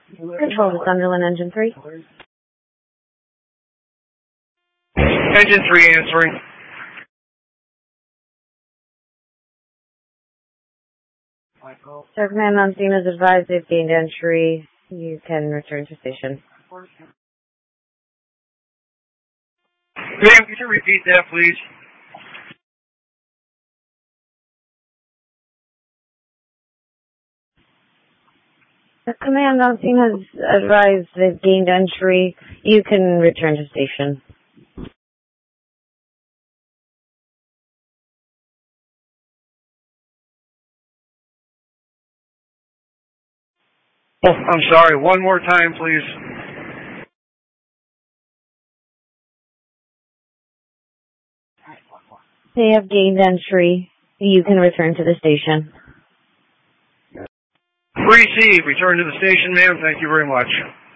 Control to Sunderland, Engine 3. Engine 3 answering. Sir, command on scene is advised they've gained entry. You can return to station. Ma'am, could you repeat that, please? The command on scene has advised they've gained entry. You can return to station. Oh, I'm sorry. One more time, please. They have gained entry. You can return to the station. Receive. Return to the station, ma'am. Thank you very much.